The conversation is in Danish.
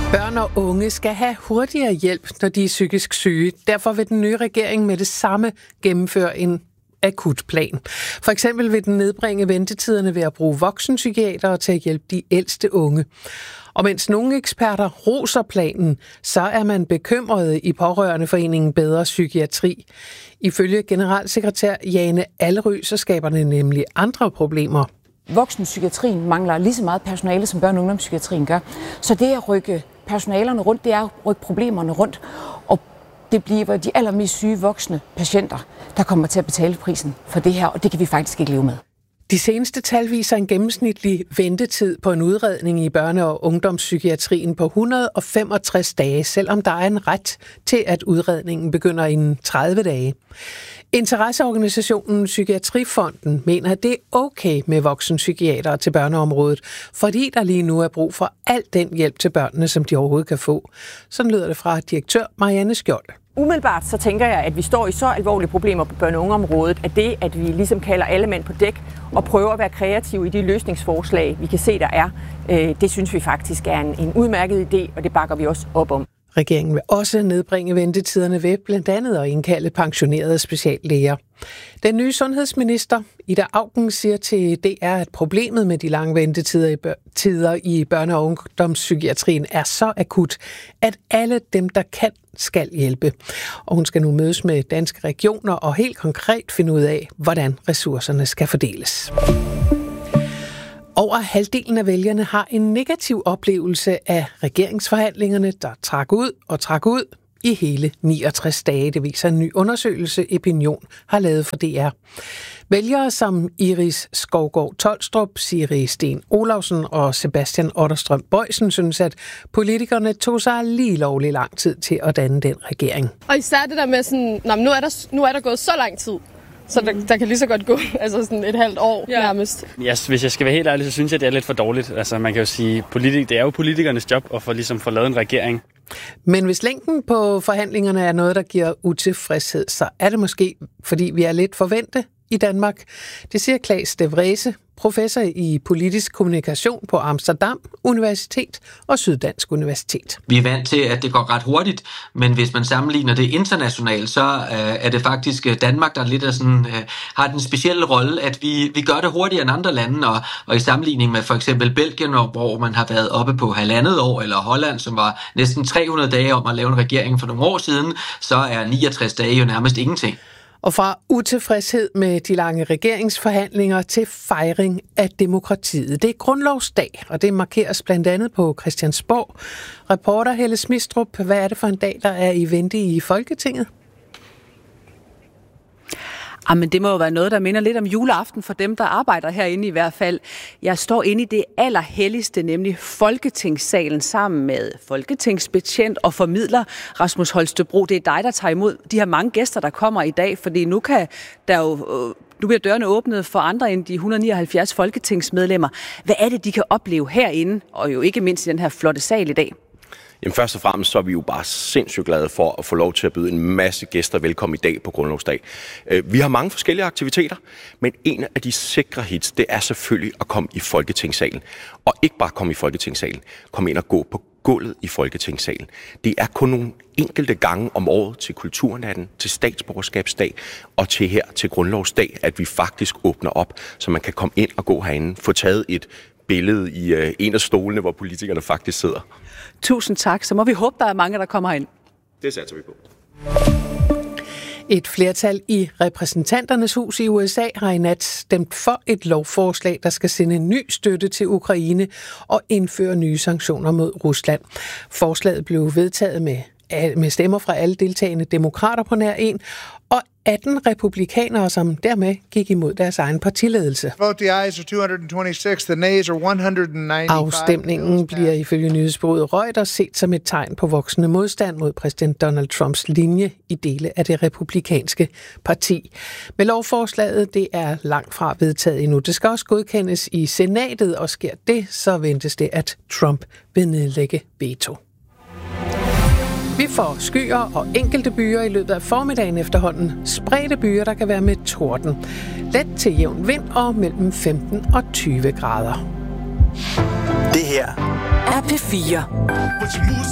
Børn og unge skal have hurtigere hjælp, når de er psykisk syge. Derfor vil den nye regering med det samme gennemføre en akutplan. For eksempel vil den nedbringe ventetiderne ved at bruge voksenpsykiatere til at hjælpe de ældste unge. Og mens nogle eksperter roser planen, så er man bekymrede i Pårørendeforeningen Bedre Psykiatri. Ifølge generalsekretær Jane Allerød, så skaber det nemlig andre problemer. Voksenpsykiatrien mangler lige så meget personale, som børne- og ungdomspsykiatrien gør. Så det at rykke personalerne rundt, det er at rykke problemerne rundt. Og det bliver de allermest syge voksne patienter, der kommer til at betale prisen for det her, og det kan vi faktisk ikke leve med. De seneste tal viser en gennemsnitlig ventetid på en udredning i børne- og ungdomspsykiatrien på 165 dage, selvom der er en ret til, at udredningen begynder inden 30 dage. Interesseorganisationen Psykiatrifonden mener, at det er okay med voksenpsykiatere til børneområdet, fordi der lige nu er brug for al den hjælp til børnene, som de overhovedet kan få. Sådan lyder det fra direktør Marianne Skjold. Umiddelbart så tænker jeg, at vi står i så alvorlige problemer på børne- og ungeområdet, at det, at vi ligesom kalder alle mænd på dæk og prøver at være kreative i de løsningsforslag, vi kan se, der er, det synes vi faktisk er en udmærket idé, og det bakker vi også op om. Regeringen vil også nedbringe ventetiderne ved blandt andet at indkalde pensionerede speciallæger. Den nye sundhedsminister, Ida Auken, siger til DR, at problemet med de lange ventetider i børne- og ungdomspsykiatrien er så akut, at alle dem, der kan, skal hjælpe. Og hun skal nu mødes med danske regioner og helt konkret finde ud af, hvordan ressourcerne skal fordeles. Over halvdelen af vælgerne har en negativ oplevelse af regeringsforhandlingerne, der trak ud i hele 69 dage. Det viser en ny undersøgelse, Epinion har lavet for DR. Vælgere som Iris Skovgaard Tolstrup, Siri Sten Olausen og Sebastian Otterstrøm Bøjsen synes, at politikerne tog sig lige lovlig lang tid til at danne den regering. Og især det der med sådan, nu er der gået så lang tid. Så der kan lige så godt gå sådan et halvt år nærmest. Ja, hvis jeg skal være helt ærlig, så synes jeg, det er lidt for dårligt. Altså man kan jo sige, det er jo politikernes job at få lavet en regering. Men hvis længden på forhandlingerne er noget, der giver utilfredshed, så er det måske, fordi vi er lidt forvente i Danmark. Det siger Claes de Vrese, professor i politisk kommunikation på Amsterdam Universitet og Syddansk Universitet. Vi er vant til, at det går ret hurtigt, men hvis man sammenligner det internationalt, så er det faktisk Danmark, der lidt har den specielle rolle, at vi gør det hurtigere end andre lande, og i sammenligning med for eksempel Belgien, hvor man har været oppe på 1,5 år, eller Holland, som var næsten 300 dage om at lave en regering for nogle år siden, så er 69 dage jo nærmest ingenting. Og fra utilfredshed med de lange regeringsforhandlinger til fejring af demokratiet. Det er grundlovsdag, og det markeres blandt andet på Christiansborg. Reporter Helle Smistrup, hvad er det for en dag, der er i vente i Folketinget? Jamen, det må jo være noget, der minder lidt om juleaften for dem, der arbejder herinde i hvert fald. Jeg står inde i det allerhelligste, nemlig Folketingssalen, sammen med folketingsbetjent og formidler Rasmus Holstebro. Det er dig, der tager imod de her mange gæster, der kommer i dag, fordi nu bliver dørene åbnet for andre end de 179 folketingsmedlemmer. Hvad er det, de kan opleve herinde, og jo ikke mindst i den her flotte sal i dag? Jamen først og fremmest så er vi jo bare sindssygt glade for at få lov til at byde en masse gæster velkommen i dag på Grundlovsdag. Vi har mange forskellige aktiviteter, men en af de sikre hits, det er selvfølgelig at komme i Folketingssalen. Og ikke bare komme i Folketingssalen, komme ind og gå på gulvet i Folketingssalen. Det er kun nogle enkelte gange om året til Kulturnatten, til statsborgerskabsdag og til Grundlovsdag, at vi faktisk åbner op, så man kan komme ind og gå herinde, få taget et billede i en af stolene, hvor politikerne faktisk sidder. Tusind tak. Så må vi håbe, der er mange, der kommer ind. Det satser vi på. Et flertal i repræsentanternes hus i USA har i nat stemt for et lovforslag, der skal sende ny støtte til Ukraine og indføre nye sanktioner mod Rusland. Forslaget blev vedtaget med stemmer fra alle deltagende demokrater på nær en, og 18 republikanere, som dermed gik imod deres egen partiledelse. Afstemningen bliver ifølge nyhedsbureauet Reuters set som et tegn på voksende modstand mod præsident Donald Trumps linje i dele af det republikanske parti. Men lovforslaget, det er langt fra vedtaget endnu. Det skal også godkendes i senatet, og sker det, så ventes det, at Trump vil nedlægge veto. Vi får skyer og enkelte byer i løbet af formiddagen efterhånden. Spredte byer, der kan være med torden. Let til jævn vind og mellem 15 og 20 grader. Det her er P4.